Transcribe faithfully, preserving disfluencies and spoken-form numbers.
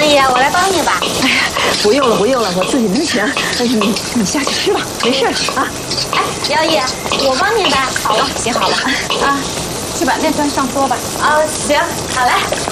丽，我来帮你吧。 哎呀，不用了，不用了，我自己能行。你你下去吃吧，没事啊。 哎，姚姨，我帮你吧。 好了，洗好了啊，去把面端上桌吧。 啊，行，好嘞。